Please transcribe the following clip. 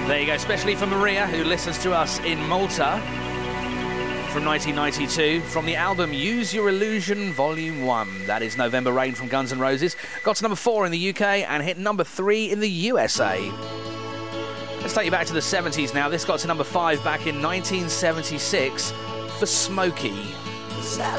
There you go, especially for Maria, who listens to us in Malta from 1992, from the album Use Your Illusion Volume 1. That is November Rain from Guns N' Roses. Got to number 4 in the UK and hit number 3 in the USA. Let's take you back to the 70s now. This got to number 5 back in 1976 for Smokey. Celebrate